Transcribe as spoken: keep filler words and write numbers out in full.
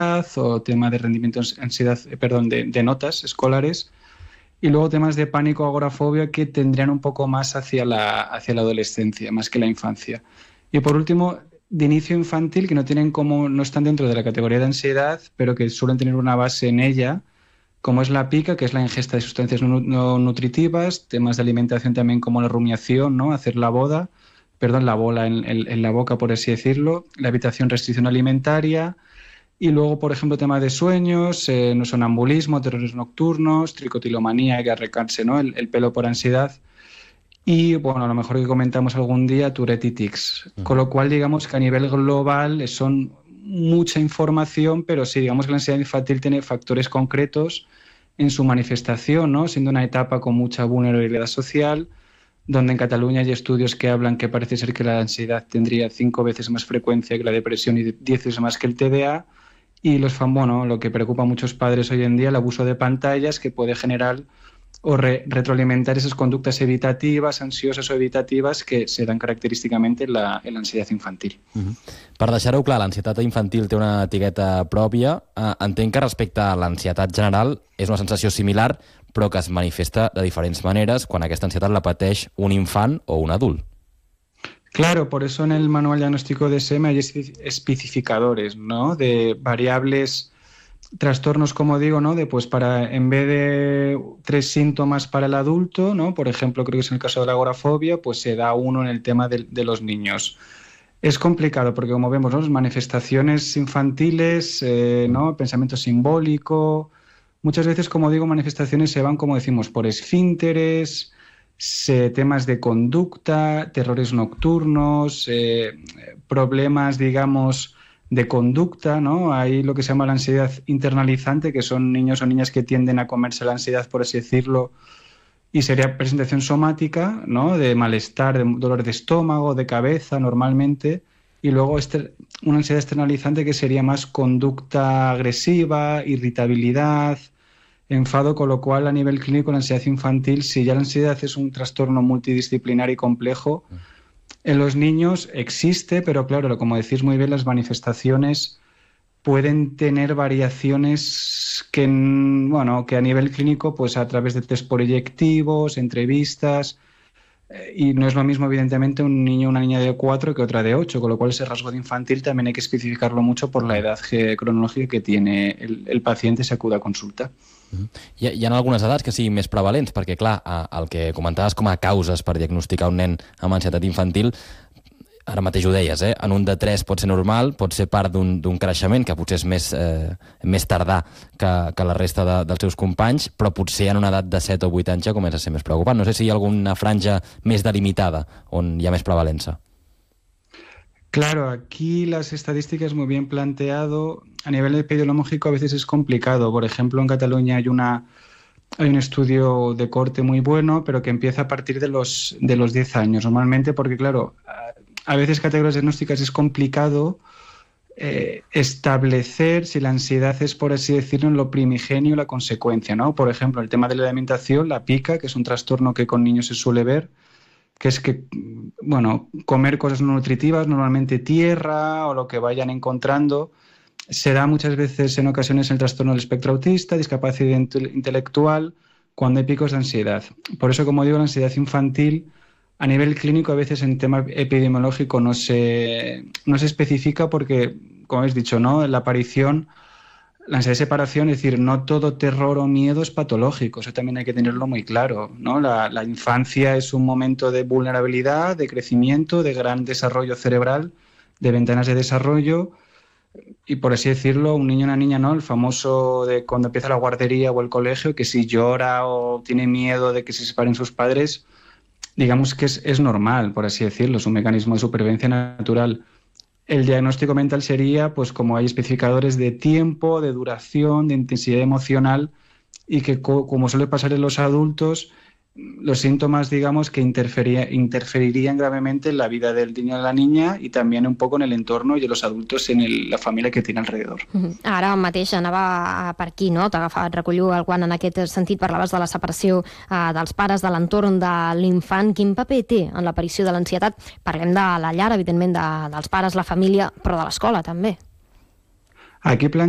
o tema de rendimiento, ansiedad, perdón, de, de notas escolares. Y luego temas de pánico o agorafobia que tendrían un poco más hacia la, hacia la adolescencia, más que la infancia. Y por último, de inicio infantil, que no tienen como, no están dentro de la categoría de ansiedad, pero que suelen tener una base en ella, como es la pica, que es la ingesta de sustancias no, no nutritivas, temas de alimentación también como la rumiación, ¿no? Hacer la boda, perdón, la bola en, en, en la boca, por así decirlo, la evitación, restricción alimentaria. Y luego, por ejemplo, tema de sueños, eh, no sonambulismo, terrores nocturnos, tricotilomanía, que arrancarse, ¿no? El, el pelo por ansiedad. Y, bueno, a lo mejor que comentamos algún día, Tourette y tics. Uh-huh. Con lo cual, digamos que a nivel global son mucha información, pero sí, digamos que la ansiedad infantil tiene factores concretos en su manifestación, ¿no? Siendo una etapa con mucha vulnerabilidad social, donde en Cataluña hay estudios que hablan que parece ser que la ansiedad tendría cinco veces más frecuencia que la depresión y diez veces más que el T D A. Y los fan, bueno, lo que preocupa a muchos padres hoy en día, el abuso de pantallas, que puede generar o re retroalimentar esas conductas evitativas, ansioses o evitativas que se dan característicamente en la, en la ansiedad infantil. Uh-huh. Per deixar-ho clar, l'ansietat infantil té una etiqueta pròpia. Uh, entenc que respecte a l'ansietat general és una sensació similar, però que es manifesta de diferents maneres quan aquesta ansietat la pateix un infant o un adult. Claro, por eso en el manual diagnóstico de S E M hay especificadores, ¿no? De variables, trastornos, como digo, ¿no? De pues para, en vez de tres síntomas para el adulto, ¿no? Por ejemplo, creo que es en el caso de la agorafobia, pues se da uno en el tema de, de los niños. Es complicado porque, como vemos, ¿no? Las manifestaciones infantiles, eh, ¿no? Pensamiento simbólico, muchas veces, como digo, manifestaciones se van, como decimos, por esfínteres, Se, temas de conducta, terrores nocturnos, eh, problemas, digamos, de conducta, ¿no? Hay lo que se llama la ansiedad internalizante, que son niños o niñas que tienden a comerse la ansiedad, por así decirlo, y sería presentación somática, ¿no? De malestar, de dolor de estómago, de cabeza, normalmente, y luego este, una ansiedad externalizante que sería más conducta agresiva, irritabilidad, enfado, con lo cual a nivel clínico la ansiedad infantil, si ya la ansiedad es un trastorno multidisciplinar y complejo, en los niños existe, pero claro, como decís muy bien, las manifestaciones pueden tener variaciones que, bueno, que a nivel clínico, pues a través de test proyectivos, entrevistas, y no es lo mismo, evidentemente, un niño o una niña de cuatro que otra de ocho, con lo cual ese rasgo de infantil también hay que especificarlo mucho por la edad cronológica que tiene el, el paciente si acude a consulta. Uh-huh. Hi, ha, hi ha algunes edats que siguin més prevalents, perquè clar, el que comentaves com a causes per diagnosticar un nen amb ansietat infantil, ara mateix ho deies, eh? En un de tres pot ser normal, pot ser part d'un creixement que potser és més, eh, més tardà que, que la resta de, dels seus companys, però potser en una edat de set o vuit anys ja comença a ser més preocupant. No sé si hi ha alguna franja més delimitada on hi ha més prevalença. Claro, aquí las estadísticas muy bien planteado. A nivel epidemiológico a veces es complicado. Por ejemplo, en Cataluña hay una hay un estudio de corte muy bueno, pero que empieza a partir de los de los diez años, normalmente, porque claro, a veces categorías diagnósticas es complicado eh, establecer si la ansiedad es, por así decirlo, en lo primigenio la consecuencia, ¿no? Por ejemplo, el tema de la alimentación, la pica, que es un trastorno que con niños se suele ver, que es que, bueno, comer cosas no nutritivas, normalmente tierra o lo que vayan encontrando, se da muchas veces en ocasiones el trastorno del espectro autista, discapacidad intelectual, cuando hay picos de ansiedad. Por eso, como digo, la ansiedad infantil a nivel clínico a veces en tema epidemiológico no se, no se especifica porque, como habéis dicho, ¿no? La aparición, la ansiedad de separación, es decir, no todo terror o miedo es patológico, eso también hay que tenerlo muy claro, ¿no? La, la infancia es un momento de vulnerabilidad, de crecimiento, de gran desarrollo cerebral, de ventanas de desarrollo, y por así decirlo, un niño o una niña, ¿no? El famoso de cuando empieza la guardería o el colegio, que si llora o tiene miedo de que se separen sus padres, digamos que es, es normal, por así decirlo, es un mecanismo de supervivencia natural. El diagnóstico mental sería, pues como hay especificadores de tiempo, de duración, de intensidad emocional, y que co como suele pasar en los adultos, los síntomas, digamos, que interferirían gravemente en la vida del niño o de la niña y también un poco en el entorno y en los adultos en el, la familia que tiene alrededor. Uh-huh. Ara mateix anava per aquí, no? T'ha agafat, recollo el guant en aquest sentit, parlaves de la separació uh, dels pares, de l'entorn de l'infant. Quin paper té en l'aparició de l'ansietat? Parlem de la llar, evidentment, de, dels pares, la família, però de l'escola també. Aquí